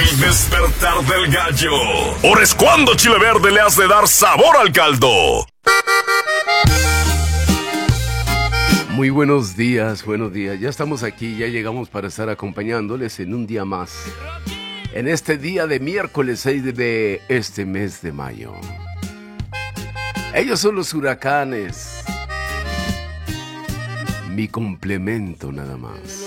El despertar del gallo. Ahora es cuando Chile Verde le has de dar sabor al caldo. Muy buenos días, buenos días. Ya estamos aquí, ya llegamos para estar acompañándoles en un día más. En este día de miércoles 6 de este mes de mayo. Ellos son los huracanes. Mi complemento nada más.